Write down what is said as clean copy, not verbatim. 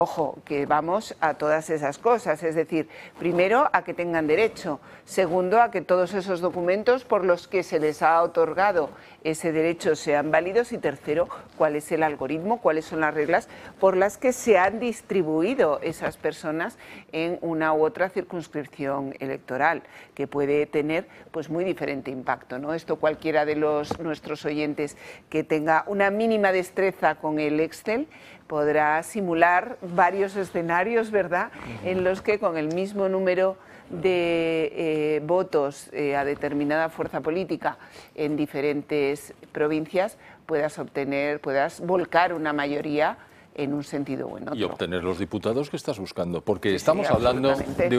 Ojo, que vamos a todas esas cosas, es decir, primero a que tengan derecho, segundo a que todos esos documentos por los que se les ha otorgado ese derecho sean válidos y tercero, cuál es el algoritmo, cuáles son las reglas por las que se han distribuido esas personas en una u otra circunscripción electoral, que puede tener pues muy diferente impacto, ¿no? Esto cualquiera de nuestros oyentes que tenga una mínima destreza con el Excel podrá simular varios escenarios, ¿verdad?, en los que con el mismo número de votos a determinada fuerza política en diferentes provincias puedas volcar una mayoría en un sentido o en otro. Y obtener los diputados que estás buscando, porque estamos hablando de